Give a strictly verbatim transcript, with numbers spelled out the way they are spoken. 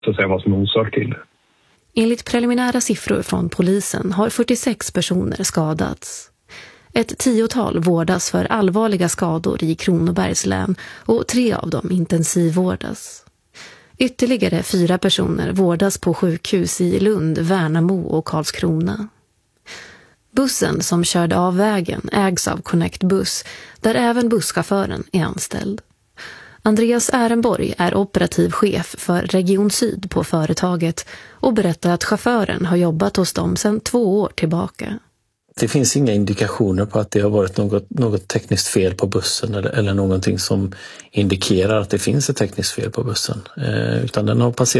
så att säga vad som är orsak till det. Enligt preliminära siffror från polisen har fyrtiosex personer skadats. Ett tiotal vårdas för allvarliga skador i Kronobergs län och tre av dem intensivvårdas. Ytterligare fyra personer vårdas på sjukhus i Lund, Värnamo och Karlskrona. Bussen som körde av vägen ägs av Connect Buss, där även busschauffören är anställd. Andreas Ehrenborg är operativ chef för Region Syd på företaget och berättar att chauffören har jobbat hos dem sedan två år tillbaka. Det finns inga indikationer på att det har varit något, något tekniskt fel på bussen eller, eller någonting som indikerar att det finns ett tekniskt fel på bussen. Eh, utan den har passerat